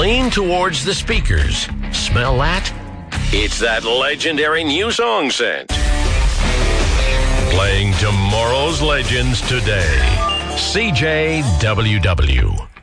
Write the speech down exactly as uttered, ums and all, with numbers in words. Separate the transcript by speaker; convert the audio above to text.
Speaker 1: lean towards the speakers. Smell that? It's that legendary new song scent. Playing tomorrow's legends today. C J W W.